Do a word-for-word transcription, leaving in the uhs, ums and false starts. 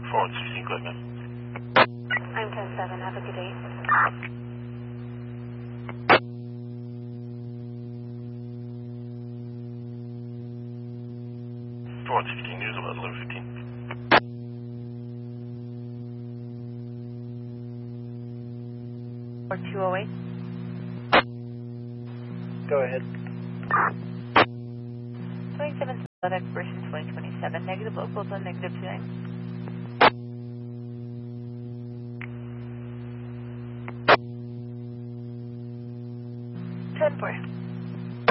Forward sixteen, go ahead, ma'am. I'm ten seven, have a good day. Forward sixteen, news about eleven fifteen. Or two oh eight. Go ahead. twenty-seven, expiration twenty twenty-seven, negative locals on negative two nine. ten four.